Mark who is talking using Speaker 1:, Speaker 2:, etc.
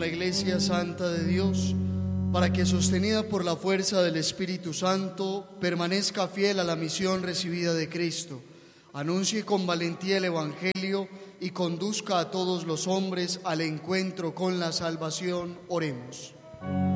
Speaker 1: la Iglesia Santa de Dios, para que, sostenida por la fuerza del Espíritu Santo, permanezca fiel a la misión recibida de Cristo, anuncie con valentía el Evangelio y conduzca a todos los hombres al encuentro con la salvación. Oremos.